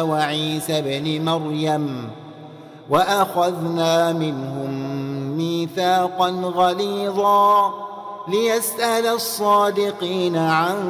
وعيسى ابن مريم وأخذنا منهم ميثاقا غليظا ليسأل الصادقين عن